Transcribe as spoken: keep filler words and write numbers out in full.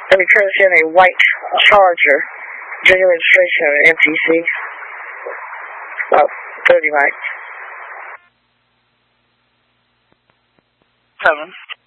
Let me curse in a white Charger. Genuine registration of an M T C. About thirty miles. Seven.